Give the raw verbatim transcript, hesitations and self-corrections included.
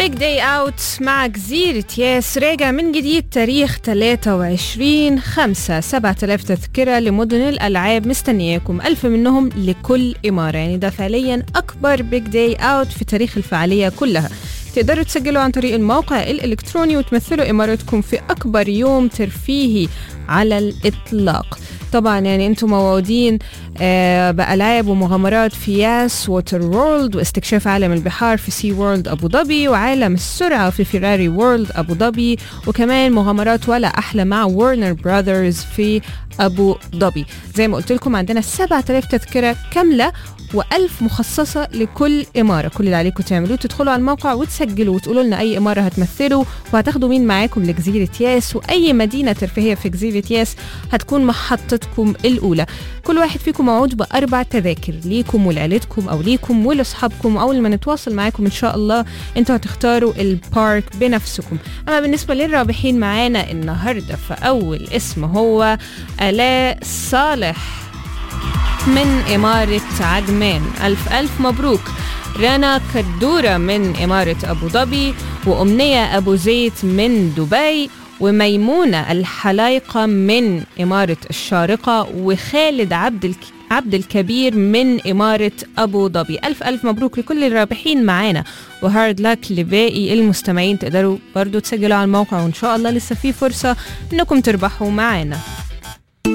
بيج داي اوت مع جزيرة ياس راجع من جديد تاريخ ثلاثة وعشرين خمسة سبعة آلاف تذكرة لمدن الألعاب مستنياكم، ألف منهم لكل إمارة. يعني ده فعليا أكبر بيج داي اوت في تاريخ الفعالية كلها. تقدروا تسجلوا عن طريق الموقع الإلكتروني وتمثلوا إمارتكم في أكبر يوم ترفيهي على الإطلاق. طبعا يعني انتم موعودين آه بألعاب ومغامرات في ياس ووتر وورلد، واستكشاف عالم البحار في سي وورلد أبو ظبي، وعالم السرعة في فيراري وورلد أبو ظبي، وكمان مغامرات ولا أحلى مع وورنر براذرز في أبو ظبي. زي ما قلت لكم عندنا سبعة آلاف تذكرة كاملة وألف مخصصة لكل إمارة. كل اللي عليكم تعملوه تدخلوا على الموقع وتسجلوا وتقولوا لنا أي إمارة هتمثلوا وهتاخدوا مين معاكم لجزيرة ياس، وأي مدينة ترفيهية في جزيرة ياس هتكون محطتكم الأولى. كل واحد فيكم موعود بأربع تذاكر ليكم ولعيلتكم أو ليكم ولأصحابكم. أول ما نتواصل معاكم إن شاء الله أنتوا هتختاروا البارك بنفسكم. أما بالنسبة للرابحين معانا النهاردة فأول اسم هو آلاء صالح من إمارة عجمان، ألف ألف مبروك. رنا كدورة من إمارة أبو ظبي، وأمنية أبو زيت من دبي، وميمونة الحلايقة من إمارة الشارقة، وخالد عبد الك... عبد الكبير من إمارة أبو ظبي. ألف ألف مبروك لكل الرابحين معانا، وهارد لك لباقي المستمعين. تقدروا برضو تسجلوا على الموقع وإن شاء الله لسه في فرصة إنكم تربحوا معانا.